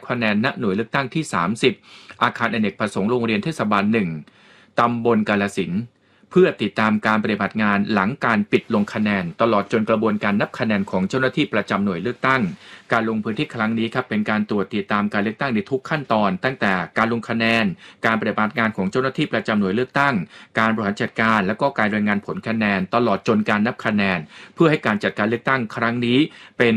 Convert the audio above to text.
คะแนนณหน่วยเลือกตั้งที่30อาคารอเนกประสงค์โรงเรียนเทศบาล1ตำบลกาฬสินธุ์เพื่อติดตามการปฏิบัติงานหลังการปิดลงคะแนนตลอดจนกระบวนการนับคะแนนของเจ้าหน้าที่ประจำหน่วยเลือกตั้งการลงพื้นที่ครั้งนี้ครับเป็นการตรวจติดตามการเลือกตั้งในทุกขั้นตอนตั้งแต่การลงคะแนนการปฏิบัติงานของเจ้าหน้าที่ประจำหน่วยเลือกตั้งการบริหารจัดการและก็การรายงานผลคะแนนตลอดจนการนับคะแนนเพื่อให้การจัดการเลือกตั้งครั้งนี้เป็น